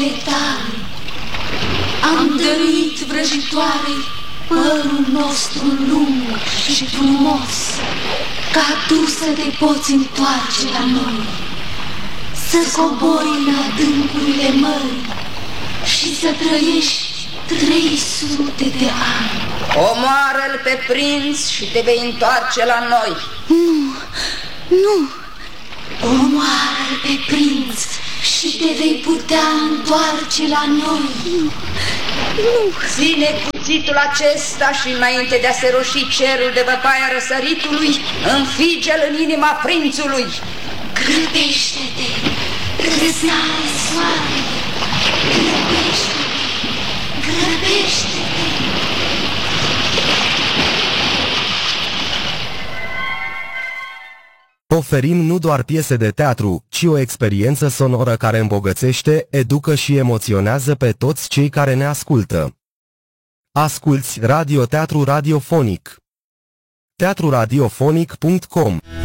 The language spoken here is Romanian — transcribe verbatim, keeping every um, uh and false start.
tale. Am dăruit vrăjitoarei părul nostru lung și frumos, ca tu să te poți întoarce la noi, să cobori în adâncurile mării și să trăiești trei sute de ani. Omoară-l pe prinț și te vei întoarce la noi. Nu, nu. Omoară-l pe prinț și te vei putea întoarce la noi. Nu, nu. Ține cuțitul acesta și înainte de a se roși cerul de văpaia răsăritului, înfige-l în inima prințului. Grăbește-te, răsare soare, grăbește-te, grăbește-te. Oferim nu doar piese de teatru, ci o experiență sonoră care îmbogățește, educă și emoționează pe toți cei care ne ascultă. Asculți radioteatru radiofonic. teatru radiofonic punct com